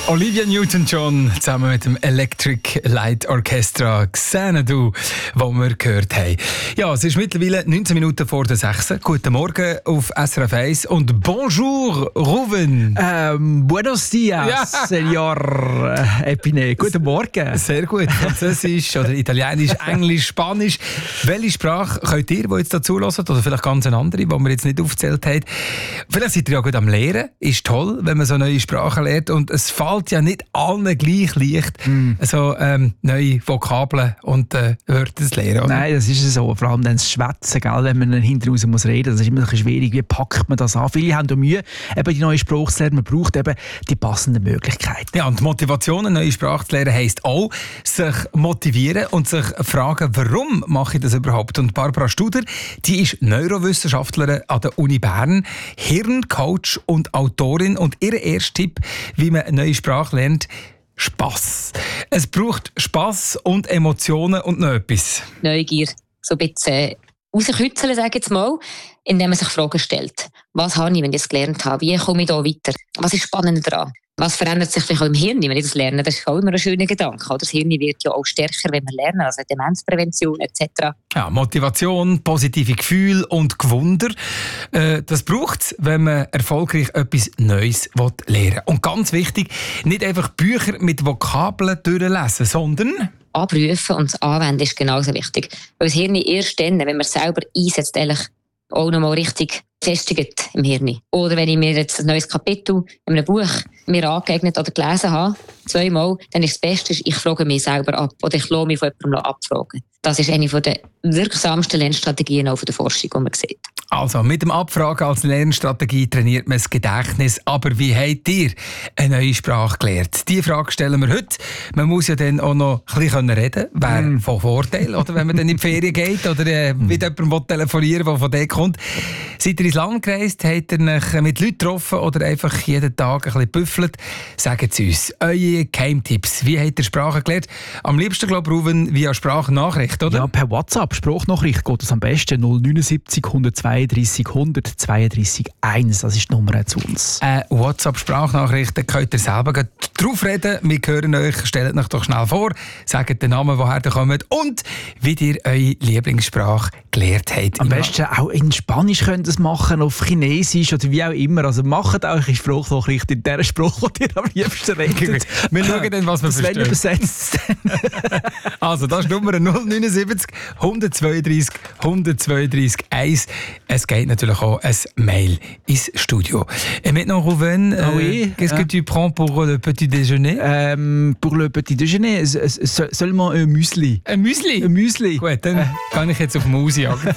Olivia Newton-John zusammen mit dem Electric Light Orchestra «Xanadu», das wir gehört haben. Ja, es ist mittlerweile 19 Minuten vor der 6. Guten Morgen auf SRF 1 und bonjour, Ruben. Buenos dias, Ja. Senor Epine. Guten Morgen. Sehr gut. Französisch oder Italienisch, Englisch, Spanisch. Welche Sprache könnt ihr, die jetzt dazu hören, oder vielleicht ganz eine andere, die wir jetzt nicht aufgezählt haben? Vielleicht seid ihr ja gut am Lehren. Ist toll, wenn man so neue Sprachen lernt. Und es fällt ja nicht allen gleich leicht, so neue Vokabeln und Wörter zu lernen. Oder? Nein, das ist so. Vor allem dann das Schwätzen, gell, wenn man dann hinten raus muss reden. Das ist immer ein bisschen schwierig. Wie packt man das an? Viele haben da Mühe, eben die neue Sprache zu lernen. Man braucht eben die passenden Möglichkeiten. Ja, und Motivation, eine neue Sprache zu lernen, heisst auch, sich motivieren und sich fragen, warum mache ich das überhaupt? Und Barbara Studer, die ist Neurowissenschaftlerin an der Uni Bern, Hirncoach und Autorin. Und ihr erster Tipp, wie man eine neue Sprache lernt: Spass. Es braucht Spass und Emotionen und noch etwas. Neugier so ein bisschen rauskitzeln, sage ich jetzt mal, indem man sich Fragen stellt. Was habe ich, wenn ich das gelernt habe? Wie komme ich da weiter? Was ist spannend daran? Was verändert sich vielleicht auch im Hirn, wenn ich das lerne? Das ist auch immer ein schöner Gedanke. Das Hirn wird ja auch stärker, wenn wir lernen, also Demenzprävention etc. Ja, Motivation, positive Gefühle und Gewunder. Das braucht es, wenn man erfolgreich etwas Neues lernen will. Und ganz wichtig, nicht einfach Bücher mit Vokabeln durchlesen, sondern Abrufen und das Anwenden ist genauso wichtig. Weil das Hirn erst dann, wenn man es selber einsetzt, eigentlich auch nochmal richtig festigt im Hirn. Oder wenn ich mir jetzt ein neues Kapitel in einem Buch mir angeeignet oder gelesen habe, 2-mal, dann ist das Beste, ich frage mich selber ab oder ich lasse mich von jemandem abfragen. Das ist eine der wirksamsten Lernstrategien auch von der Forschung, die man sieht. Also, mit dem Abfragen als Lernstrategie trainiert man das Gedächtnis. Aber wie habt ihr eine neue Sprache gelernt? Diese Frage stellen wir heute. Man muss ja dann auch noch ein bisschen reden können. Wäre von Vorteil, oder wenn man dann in die Ferien geht oder mit jemandem telefonieren will, der von dort kommt. Seid ihr ins Land gereist? Habt ihr euch mit Leuten getroffen oder einfach jeden Tag ein bisschen büffelt? Sagt es uns. Eure Geheimtipps. Wie habt ihr Sprache gelernt? Am liebsten, glaube ich, Ruben, via Sprachnachricht, oder? Ja, per WhatsApp, Sprachnachricht geht es am besten. 079 132 132 1. Das ist die Nummer zu uns. WhatsApp-Sprachnachricht, da könnt ihr selber drauf reden. Wir hören euch, stellt euch doch schnell vor, sagt den Namen, woher ihr kommt und wie ihr eure Lieblingssprache gelernt habt. Am besten auch in Spanisch könnt ihr es machen, auf Chinesisch oder wie auch immer. Also macht auch eure Sprachnachricht in der Sprache, die ihr am liebsten redet. Wir schauen dann, was wir verstehen. Übersetzt. Also, das ist die Nummer 079 132 132 1. Es geht natürlich auch ein Mail ins Studio. Et maintenant, Ruben, qu'est-ce que tu prends pour le petit déjeuner? Pour le petit déjeuner, seulement un Müsli. Ein Müsli? Ein Müsli. Gut, dann kann ich jetzt auf Maus jagen.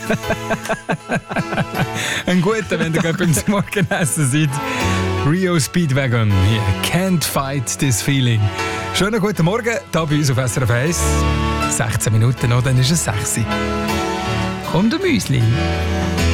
Ein guter, wenn ihr gerade beim Morgenessen seid. Rio Speedwagon, hier. Can't fight this feeling. Schönen guten Morgen, hier bei uns auf SRF 1. 16 Minuten noch, dann ist es 6 Uhr. Kommt ein Müsli.